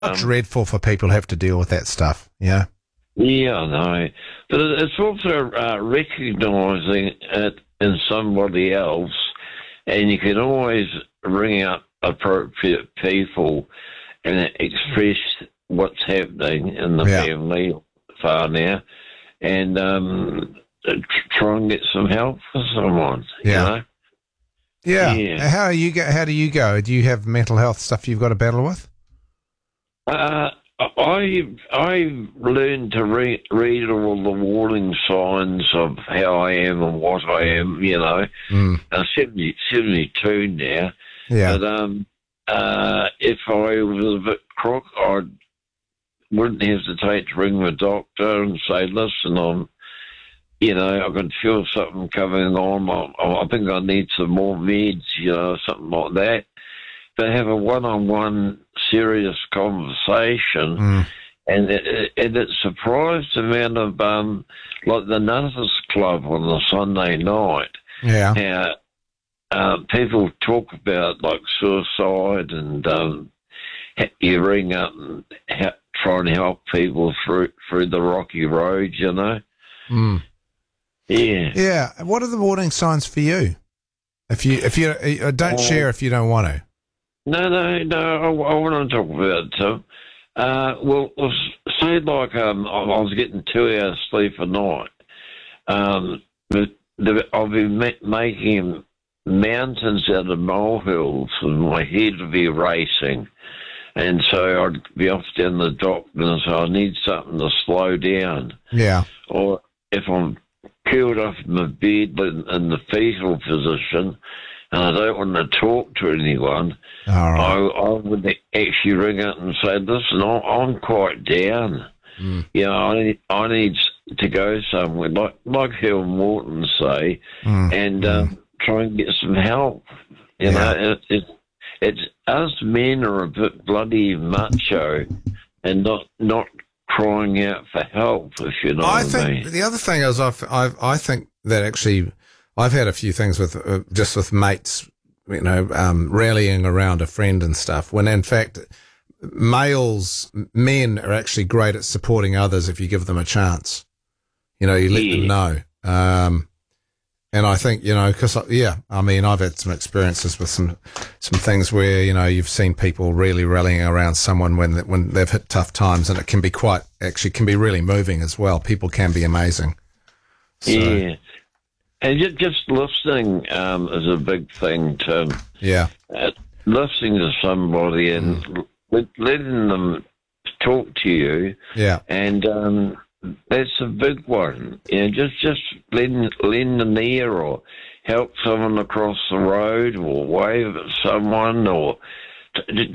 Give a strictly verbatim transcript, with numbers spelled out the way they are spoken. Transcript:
How Um, dreadful for people who have to deal with that stuff. Yeah. yeah, I know. But it- it's also uh, recognising it in somebody else, and you can always ring up appropriate people and express what's happening in the Yeah. family far now, and um, try and get some help for someone. Yeah. You know? Yeah. Yeah. How are you go? How do you go? Do you have mental health stuff you've got to battle with? Uh, I I learned to re- read all the warning signs of how I am and what I am. You know, Mm. I'm seventy, seventy-two now. Yeah. But um, uh, if I was a bit crook, I wouldn't hesitate to ring the doctor and say, "Listen, I'm, you know, I can feel something coming on. I, I think I need some more meds, you know, something like that." To have a one-on-one serious conversation, Mm. and it, and it surprised the amount of um, like the Nutters Club on a Sunday night. Yeah. How uh, people talk about like suicide, and um, you ring up and ha- try and help people through through the rocky road, you know. Mm. Yeah. Yeah. What are the warning signs for you? If you if you uh, don't Uh, share if you don't want to. No, no, no. I, I want to talk about it too. Uh, well, well, say like um, I I was getting two hours sleep a night. Um, but the, I'll be ma- making mountains out of molehills, and my head would be racing. And so I'd be off down the doctor and say, I need something to slow down. Yeah. Or if I'm peeled off my bed in, in the fetal position and I don't want to talk to anyone, All I, right. I would actually ring up and say, listen, I'm, I'm quite down. Mm. You know, I need, I need to go somewhere, like, like Hal Morton say, Mm. and Mm. um, try and get some help. You Yeah. know, it, it, it's us men are a bit bloody macho and not not crying out for help, if you know I what I think mean. the other thing is I've, I've I think that actually I've had a few things with uh, just with mates, you know, um, rallying around a friend and stuff. When in fact, males, men are actually great at supporting others if you give them a chance. You know, you let Yeah. them know. Um, and I think, you know, because, yeah, I mean, I've had some experiences with some some things where, you know, you've seen people really rallying around someone when when they've hit tough times, and it can be quite, actually can be really moving as well. People can be amazing. So, Yeah. And just, just listening um, is a big thing, too. yeah. Uh, listening to somebody and Mm. let, letting them talk to you, Yeah. and um, that's a big one. You know, just just lend, lend an ear or help someone across the road or wave at someone or t-